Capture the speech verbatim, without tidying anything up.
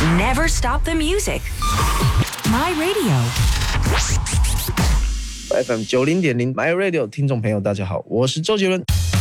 Never stop the music. My Radio. F M 九零点零 My Radio 听众朋友，大家好，我是周杰伦。